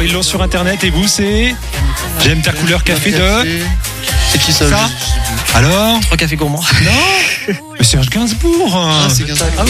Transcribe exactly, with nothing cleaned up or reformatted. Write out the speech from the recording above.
ils l'ont sur internet. Et vous, c'est J'aime ta couleur café de. C'est qui ça? Ça Alors Trois cafés gourmands. Non, mais Serge Gainsbourg. Ah, c'est Gainsbourg.